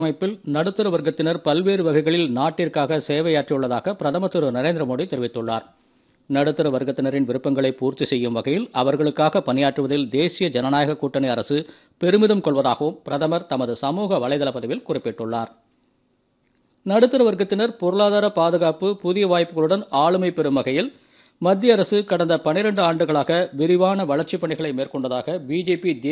அமைப்பில் நடுத்தர வர்க்கத்தினர் பல்வேறு வகைகளில் நாட்டிற்காக சேவையாற்றியுள்ளதாக பிரதமர் திரு நரேந்திர மோடி தெரிவித்துள்ளார். நடுத்தர வர்க்கத்தினரின் விருப்பங்களை பூர்த்தி செய்யும் வகையில் அவர்களுக்காக பணியாற்றுவதில் தேசிய ஜனநாயக கூட்டணி அரசு பெருமிதம் கொள்வதாகவும் பிரதமர் தமது சமூக வலைதள பதிவில் குறிப்பிட்டுள்ளார். நடுத்தர வர்க்கத்தினர் பொருளாதார பாதுகாப்பு, புதிய வாய்ப்புகளுடன் ஆளுமை பெறும் வகையில் மத்திய அரசு கடந்த 12 ஆண்டுகளாக விரிவான வளர்ச்சிப் பணிகளை மேற்கொண்டதாக பிஜேபி